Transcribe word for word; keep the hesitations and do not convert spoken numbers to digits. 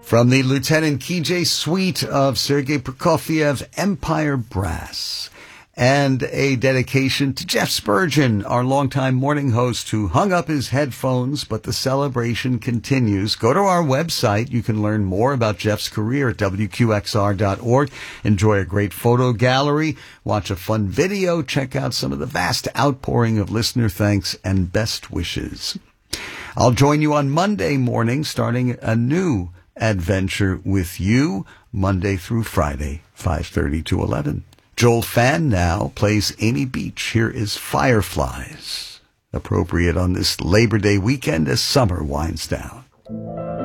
From the Lieutenant Kijay Suite of Sergei Prokofiev, Empire Brass. And a dedication to Jeff Spurgeon, our longtime morning host who hung up his headphones, but the celebration continues. Go to our website. You can learn more about Jeff's career at W Q X R dot org. Enjoy a great photo gallery. Watch a fun video. Check out some of the vast outpouring of listener thanks and best wishes. I'll join you on Monday morning, starting a new adventure with you, Monday through Friday, five thirty to eleven. Joel Fan now plays Amy Beach. Here is Fireflies, appropriate on this Labor Day weekend as summer winds down.